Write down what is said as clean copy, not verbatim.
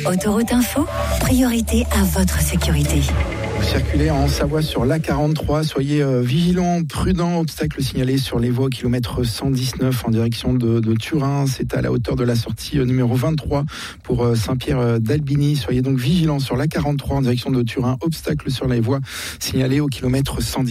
Autoroute Info, priorité à votre sécurité. Vous circulez en Savoie sur l'A43, soyez vigilants, prudents, obstacles signalés sur les voies au kilomètre 119 en direction de Turin. C'est à la hauteur de la sortie numéro 23 pour Saint-Pierre d'Albigny. Soyez donc vigilants sur l'A43 en direction de Turin, obstacles sur les voies signalés au kilomètre 110.